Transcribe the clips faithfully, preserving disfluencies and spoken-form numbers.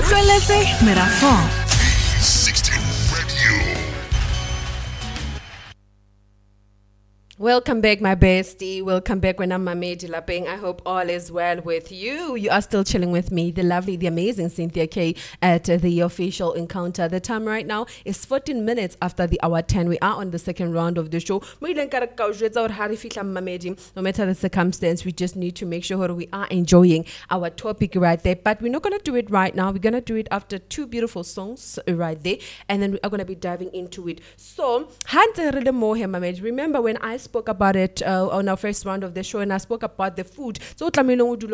Utlweletse Merafong. sixteen Radio. Welcome back, my bestie. Welcome back when I'm Mamedi Lapeng. I hope all is well with you. You are still chilling with me, the lovely, the amazing Cynthia K at uh, the official encounter. The time right now is fourteen minutes after the hour ten. We are on the second round of the show. No matter the circumstance, we just need to make sure we are enjoying our topic right there. But we're not going to do it right now. We're going to do it after two beautiful songs right there. And then we are going to be diving into it. So, remember when I spoke about it uh, on our first round of the show, and I spoke about the food. So better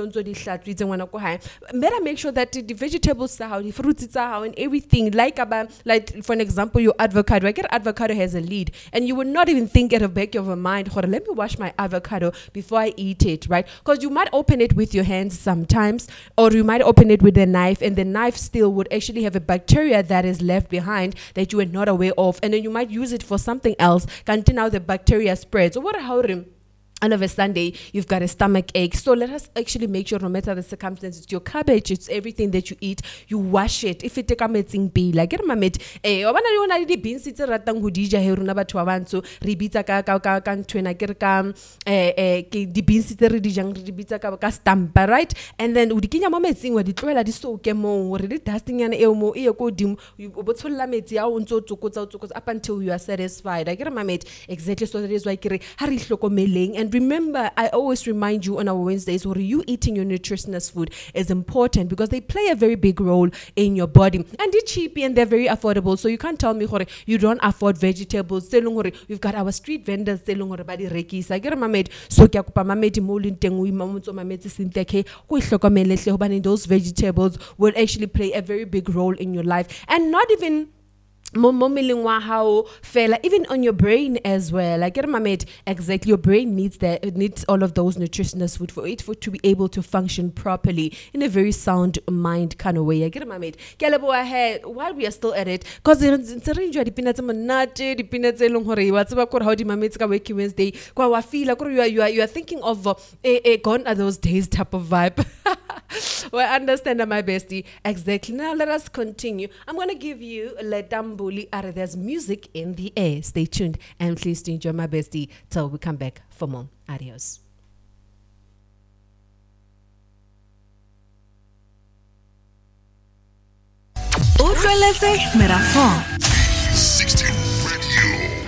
make sure that the vegetables, the fruits, and everything, like about, like for an example, your avocado. I get avocado has a lead, and you would not even think at the back of your mind, let me wash my avocado before I eat it, right? Because you might open it with your hands sometimes, or you might open it with a knife, and the knife still would actually have a bacteria that is left behind that you were not aware of, and then you might use it for something else. Until now the bacteria spreads. So what a how and of a Sunday, you've got a stomach ache. So let us actually make sure, no matter the circumstances, it's your cabbage, it's everything that you eat, you wash it. If it take a meeting be like get my mate, eh, obana you na di beans it's ratang hudija heruna ba twabanso, ribita ka ka ka ka ntwena ke re ka eh eh ke di beans tse re di jang re ribita ka ka stampa, right? And then u di kenya mo metsing wa di tloela di soke mo re di dusting yana e mo e go dim o botsholla metsi a o ntse o tsokotsa o tsokotsa up until you are satisfied. I get my mate exactly. So that is why ke re ha re hlokomeleng. And remember, I always remind you on our Wednesdays, or you eating your nutritious food is important because they play a very big role in your body. And they're cheap and they're very affordable. So you can't tell me you don't afford vegetables. We've got our street vendors selling body rekis. I get my mate. So kya kupa mameti molin tengu mamutso mameti sinteke ku ihlokomele hle hobane those vegetables will actually play a very big role in your life. And not even even on your brain as well. I get my mate exactly. Your brain needs that. It needs all of those nutritious food for it for to be able to function properly in a very sound mind kind of way. I get my mate. Ahead while we are still at it, because it's a range of the peanuts manate, the peanuts along hore. What's about how the mates ka wake Wednesday? Kwa feel like you are you are you are thinking of a uh, a gone are those days type of vibe. Well, I understand my bestie exactly. Now let us continue. I'm gonna give you let them there's music in the air. Stay tuned and please do enjoy my bestie till we come back for more. Adios. Utlweletse Merafong. sixteen